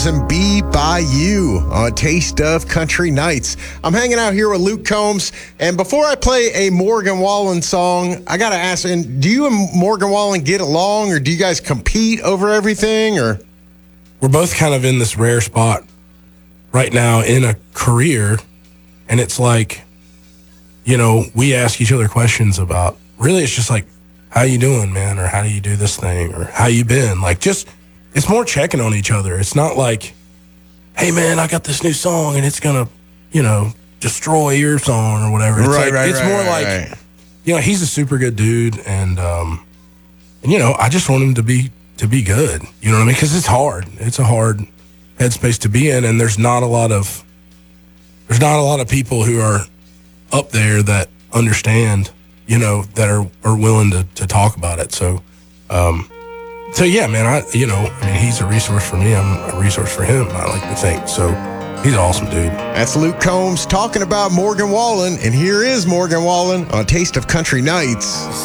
and Be By You on Taste of Country Nights. I'm hanging out here with Luke Combs, and before I play a Morgan Wallen song, I got to ask, and do you and Morgan Wallen get along, or do you guys compete over everything? Or we're both kind of in this rare spot right now in a career, and it's like, you know, we ask each other questions about, really it's just like, how you doing, man? Or how do you do this thing? Or how you been? Like, just, it's more checking on each other. It's not like, hey, man, I got this new song and it's going to, you know, destroy your song or whatever. It's it's more like, you know, he's a super good dude. And you know, I just want him to be good. You know what I mean? Because it's hard. It's a hard headspace to be in. And there's not a lot of people who are up there that understand, you know, that are willing to talk about it. So yeah, man, he's a resource for me. I'm a resource for him, I like to think. So he's an awesome dude. That's Luke Combs talking about Morgan Wallen, and here is Morgan Wallen on Taste of Country Nights.